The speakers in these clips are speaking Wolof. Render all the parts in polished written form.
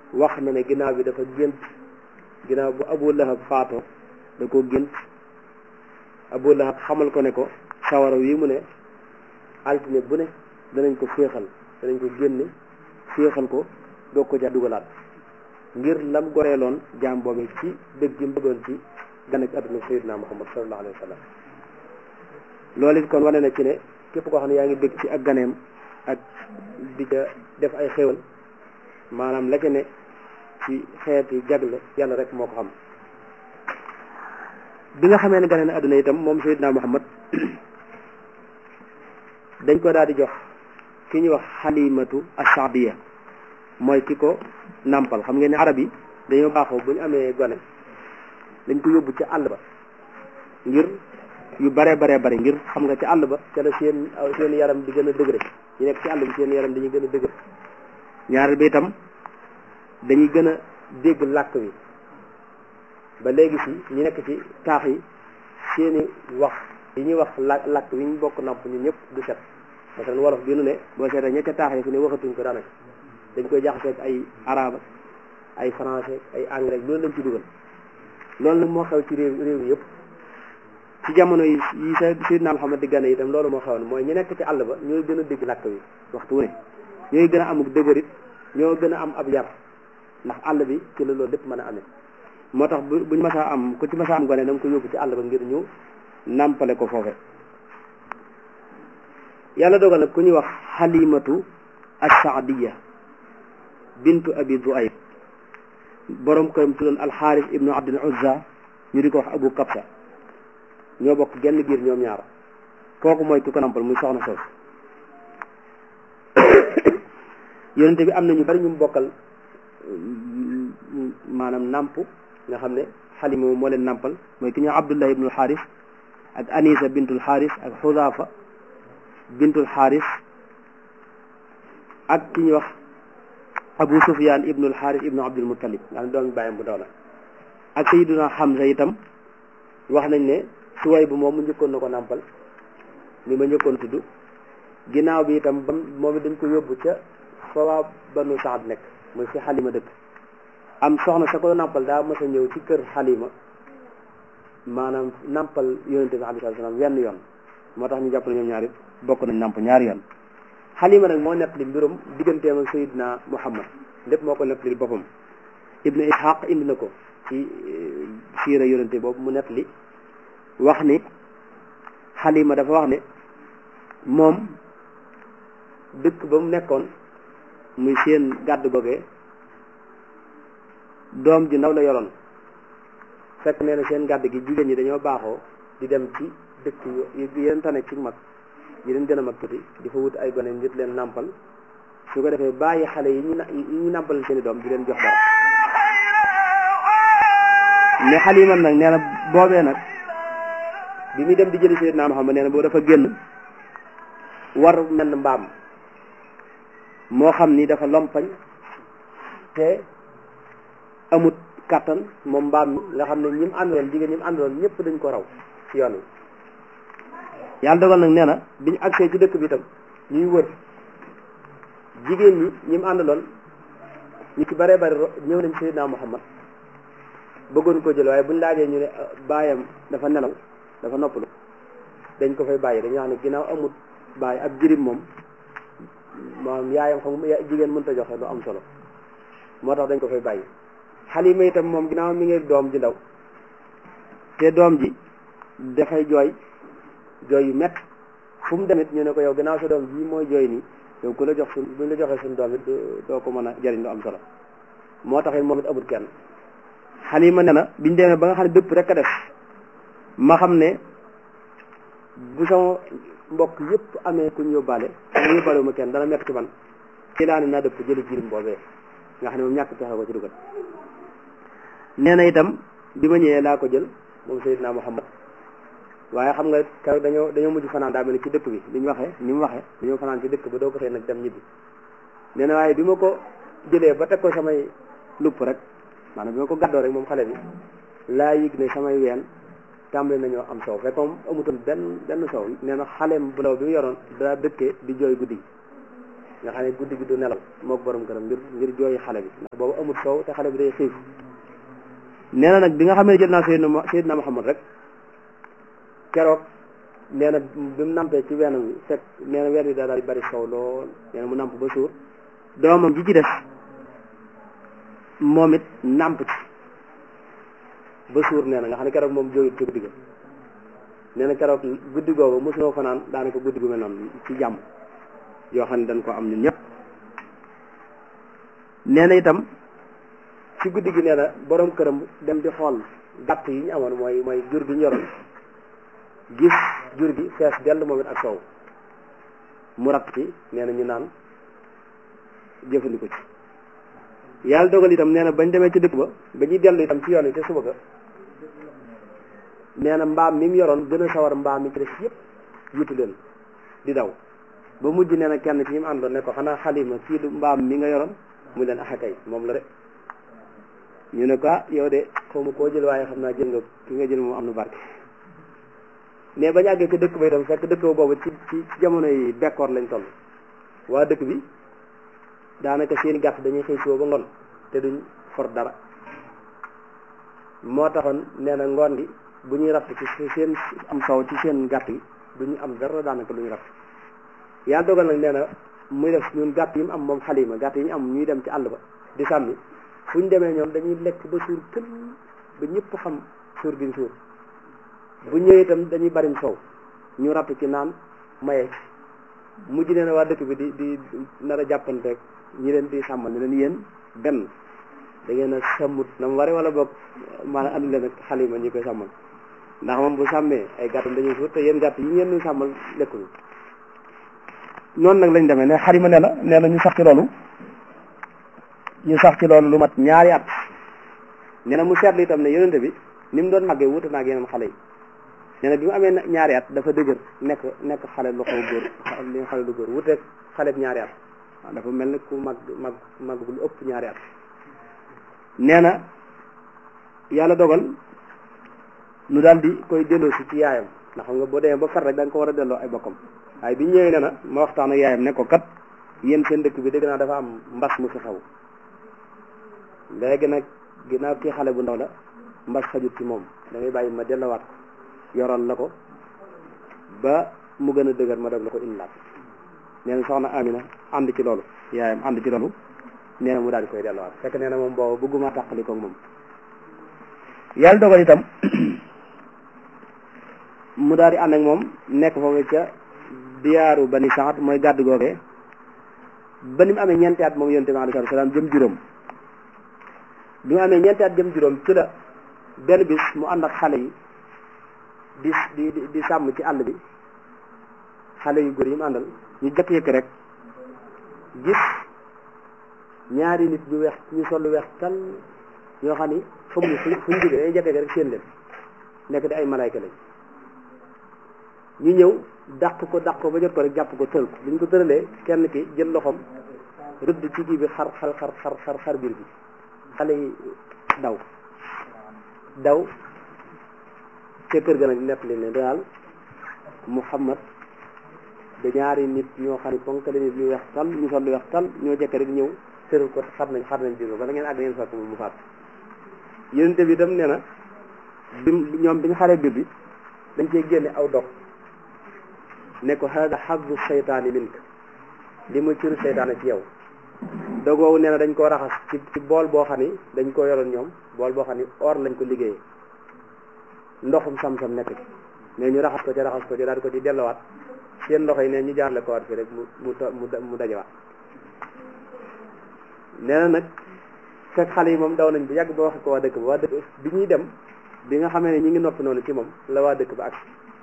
wax na ne ginnaaw bi dafa gént ginnaaw bu Abu Lahab faatoo da ko gént Abu Lahab xamal ko ne ko sawara wi mu ne altine bu ne danañ ko féexal danañ ko génne féexal ko doog ko ja dugalaat ngir lam goreeloon jaam boobu ci dëgg gi mu bëggoon ci gan ak àdduna Sayyidina Muhammad sallallahu alayhi wa sallam loolu it kon wane na ci ne képp koo xam ne yaa ngi bëgg ci ak ganeem ak di ca def ay xéwal maanaam la ca ne ci xeeti jagle yàlla rek moo ko xam. bi nga xamee ne gane na àdduna itam moom Sayyidina Muhammad dañ ko daal di jox ki ñuy wax Halimatu As-Saadiya mooy ki ko nàmpal. xam ngeen ne arab yi dañoo baaxoo bu ñu amee gone dañ ko yóbbu ci àll ba ngir yu bare ngir xam nga ci àll ba ca la seen yaram di gën a dëgëre ñu nekk ci àll bi seen yaram dañuy gën a dëgër ñaareel bi itam dañuy gën a dégg làkk wi ba léegi si ñu nekk ci taax yi seeni wax yi ñuy wax làkk wi ñu bokk namp ñu ñëpp du set parce que wolof bi nu ne boo seetee ña ca taax yi fi ne waxatuñ ko daanaka dañ koy jaxasee ak ay arabe ay français ay anglais loolu lañ ci dugal loolu nag moo xew ci réew yëpp ci jamono yi Sayyidina Muhammad di gane itam loolu moo xewoon mooy ñu nekk ci àll ba ñooy gën a dégg làkk wi waxtu wu ne ñooy gën a amuk dëgërit ñoo gën a am ab yar ndax àll bi ci la loolu lépp mën a amee moo tax buñ masaa am ku ci masaa am gone da nga ko yóbbu ci àll ba ngir ñu nàmpale ko foofe yàlla dogal nag ku ñuy wax Halimatu As-Saadiya bintu Abi Duayb borom këram tuddoon Alxaaris ibnu Abdul Uzza ñu di ko wax Abu Kabsa ñoo bokk genn giir ñoom ñaar kooku mooy ki ko nampal muy soxna sos yonente bi am na ñu bari ñu bokkal maanaam namp nga xam ne Halima moo leen nampal mooy ki ñuy Abdullah ibnul Xaaris ak Anisa bintul Xaaris ak Xudaafa bintul Xaaris ak ki ñuy wax Abu Sufyaan ibnul Xaaris ibnu Abdul Muttalib nga xam ne doomi bàyyam bu ndaw la ak Sayyiduna Hamza itam wax nañ ne Suwayb bu moom mu njëkkoon na ko nàmpal mi ma njëkkoon tudd ginnaaw bi itam ba moom it dañ ko yóbbu ca fa waa Banu Saad nekk muy fi Halima dëkk am soxna sa ko nàmpal daa mës a ñëw ci kër Halima maanaam nàmpal yonente bi alayhi salaam wenn yoon moo tax ñu jàpp ne ñoom ñaari bokk nañ nàmp ñaari yoon Halima nag moo nettali mbirum digganteem ak Sayyidina Muhammad lépp moo ko nettali boppam Ibnu Ishaq indi na ko ci siira yonente boobu mu nettali wax ni Halima dafa wax ne moom dëkk ba mu nekkoon muy seen gàdd googee doom ji ndaw la yoroon fekk nee na seen gàdd gi jigéen ñi dañoo baaxoo di dem ci dëkk yi leen tane ci mag yi leen gën a mag tuuti di fa wut ay gone ngir leen nàmpal su ko defee bàyyi xale yi ñu nàmpal seeni doom di leen jox dara ne Halima nag nee na boobee nag bi muy dem di jëli Sayyidina Muhammad nee na boo dafa génn war menn mbaam moo xam ni dafa lompañ te amut kàttan moom mbaam mi nga xam ne ñi mu àndaloon jigéen ñi mu àndaloon ñëpp dañ ko raw ci yoon wi yàlla dogal nag nee na biñu agsee ci dëkk bi itam ñuy wër jigéen ñi mu àndaloon ñu ci bare bari ñëw nañ Sayyidina Muhammad bëggoon ko jël waaye buñ laajee ñu ne baayam dafa nelaw dafa noppalu dañ ko fay bàyyi dañoo xam ne ginnaaw amut bàyyi ab jirim moom maanaam yaayam xam jigéen mënta joxe lu am solo moo tax dañ ko fay bàyyi Halima itam moom ginnaaw mi ngi doom ji ndaw te doom ji dafay jooy yu mett fu mu demit ñu ne ko yow ginnaaw sa doom ji mooy jooy nii yow ku la jox buñ la joxee suñ doom it doo ko mën a jëriñ lu am solo moo tax it moom it amut kenn Halima ne na biñ demee ba nga xam ne bépp rek a def ma xam ne bu sama mbokk yëpp amee ku ñu yóbbaale ma kenn dana mett ci man ci laa ne naa dëpp jëli jirim boobee nga xam ne moom ñàkk pexe ko ci dugal nee na itam bi ma ñëwee laa ko jël moom Sayyidina Muhammad waaye xam nga keroog dañoo mujj fanaan daa mel ni ci dëkk bi ni mu waxee dañoo fanaan ci dëkk ba doo ko xëy nag dem ñibbi nee na waaye bi ma ko jëlee ba teg ko samay lupp rek maanaam bi ma ko gàddoo rek moom xale bi laa yëg ne samay ween tàmbali nañoo am soow fekk moom amutoon benn soow nee na xaleem bu ndaw bi mu yoroon daa dëkkee di jooy guddi nga xam ne guddi gi du nelaw mook borom këram ngir jooyi xale bi ndax boobu amul soow te xale bi day xiif nee na nag bi nga xam ne jël naa Seydina Muhammad rek keroog nee na bi mu nampee ci weenam wi fekk nee na ween wi daal di bari soow lool nee na mu namp ba suur doomam ji ci des moom it namp ci ba suur nee na nga xam ne keroog moom jógit ci guddi ga nee na keroog guddi googu mosunoo fanaan daanaka guddi gu mel noonu ci jàmm yoo xam ne dañ ko am ñun ñëpp nee na itam ci guddi gi nee na borom këram dem di xool gàtt yi ñu amoon mooy jur gi ñu yoroon gis jur gi fees dell moom it ak soow mu ratt ci nee na ñu naan jëfandiko ci yàlla dogal itam nee na bañ demee ci dëkk ba ñuy dellu itam ci yoon yi te suba ga nee na mbaam mi mu yoroon gën a sawar mbaam mi ci des yëpp jiitu leen di daw ba mujj nee na kenn ci ñi mu àndoon ne ko xanaa Xalima kii du mbaam mi nga yoroon mu leen axakay moom la de ñu ne ko yow de xaw ma koo jël waaye xam naa jël nga ki nga jël moom am na barke mais bañ àggee ci dëkk ba itam fekk dëkk ba boobu ci jamono yi bekkoor lañ toll waa dëkk bi daanaka seen gàtt dañuy xëy soo ba ngoon te duñ for dara moo taxoon nee na ngoon gi bu ñuy ratt ci seen am soow ci seen gàtt yi duñu am dara daanaka lu ñu ratt yàlla dogal nag nee na muy def ñun gàtt yi mu am moom Xalima gàtt yi ñu am ñuy dem ci àll ba di sàmmi fu ñu demee ñoom dañuy lekk ba suur kël ba ñëpp xam suur giñ suur bu ñëwee itam dañuy bariñ soow ñu ratt ci naan maye mujj nee na waa dëkk bi di nar a jàppanteeg ñi leen di sàmmal ne leen yéen benn da ngeen a sàmmut na mu wari wala boog maanaam andi leen ak Xalima ñi koy sàmmal ndax moom bu sàmmee ay gàttam dañuy suur te yéen gàtt yi ngeen di sàmmal lekkuñu noonu nag lañ demee ne Xalima nee na ñu sax ci loolu lu mat ñaari at nee na mu seetlu itam ne yonente bi ni mu doon màggee wuute naag yeneen xale yi nee na bi mu amee ñaari at dafa dëgër nekk xale lu xaw góor li xale lu góor wuuteeg xale bi ñaari at waaw dafa mel ni ku mag bu lu ëpp ñaari at nee na yàlla dogal nu daal di koy delloo si ci yaayam ndax xam nga boo demee ba far rek da nga ko war a delloo ay bokkam waaye bi ñëwee nee na ma waxtaan ak yaayam ne ko kat yéen seen dëkk bi dégg naa dafa am mbas mu fi xew léegi nag ginnaaw kii xale bu ndaw la mbas xajut ci moom da ngay bàyyi ma dellowaat ko yoral la ko ba mu gën a dëgër ma doog la ko indilaat nee na soxna Amina ànd ci loolu yaayam ànd ci loolu nee na mu daal di koy dellowaat fekk nee na moom boobu bëgguma tàqali ko moom yàlla dogal itam mu daal di ànd ak moom nekk foofu ca diyaaru Bani Saad mooy gàdd googee ba ni mu amee ñeenti at moom yonent bi alayhi salaam jëm juróom bi mu amee ñeenti at jëm juróom ci la benn bis mu ànd ak xale yi di sàmm ci àll bi xale yu góor yi mu àndal ñu jëkk-yëkk rek gis ñaari nit ñu weex ñu sol lu weex tal ñoo xam ni xamuñu fu ñu jógee dañuy jëkk rek seen leen nekk di ay malayka lañ ñu ñëw dàq ko ba jot ko rek jàpp ko tël ko bu ñu ko tëralee kenn ki jël loxoom rëdd ci kii bi xar biir bi xale yi daw ca kër ga nag nepp li ne daal Muhammad da ñaari nit ñoo xam ne ponkale nit ñu weex tal ñu sol lu weex tal ñoo jekk rek ñëw tëral ko xar nañ biir ba bala ngeen àgg ngeen fekk mu faat yonente bi itam nee na ñoom bi ñu xaree biir bi dañ cee génne aw dog ne ko hada xazu seytaani mink li ma cëru seytaane ci yow dogoowu nee na dañ koo raxas ci bool boo xam ni dañ koo yoroon ñoom bool boo xam ni or lañ ko liggéeyee ndoxum sam-sam nekk ci mais ñu raxas ko ci daal di ko ci dellowaat seen ndox yi ne ñu jaarle ko waat fii rek mu dajewaat nee na nag fekk xale yi moom daw nañ bu yàgg ba wax ko waa dëkk bi ñuy dem bi nga xamee ne ñu ngi noppi noonu ci moom la waa dëkk ba ak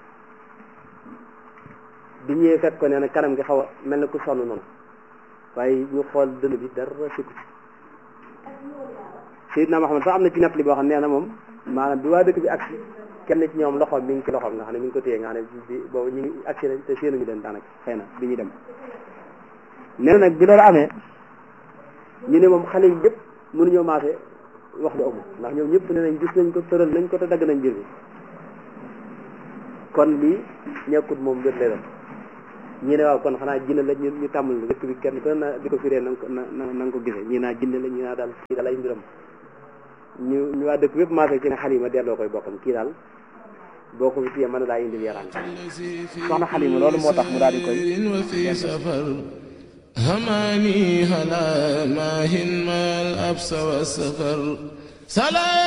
bi ñëwee fekk ko nee na kanam gi xaw a mel na ku sonn noonu waaye ñu xool dënn bi dara sikku ci Seydina Muhammad sax am na ci nepp li boo xam nee na moom maanaam bi waa dëkk bi agsi kenn ci ñoom loxoom mi ngi ci loxoom nga xam ne mi ngi ko téye nga xam ne bi boobu ñu ngi agsi nañ te séenuñu leen daanaka xëy na bi ñuy dem nee na nag bi loolu amee ñu ne moom xale yi yëpp mënuñoo maase wax lu amul ndax ñoom ñëpp ne nañ gis nañ ko tëral nañ ko te dagg nañ biir bi kon lii ñekkut moom mbir lay doon ñi ne waaw kon xanaa jinne la ñu tàmmal dëkk bi kenn ku ne di ko firee na nga ko gisee ñi naa jinne la ñi naa daal kii daal ay mbiram ñu waa dëkk bépp maase ci ne Xalima delloo koy bokkam kii daal boo ko fi téye mën na daa indil yaraan soxna Xalima loolu moo tax mu daal di koy هماني هلا ماهن ما الأبس والسفر